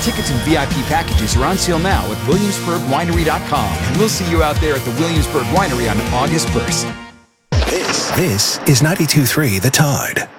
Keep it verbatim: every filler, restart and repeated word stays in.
Tickets and V I P packages are on sale now at Williamsburg Winery dot com, and we'll see you out there at the Williamsburg Winery on August first. This, this is ninety-two point three The Tide.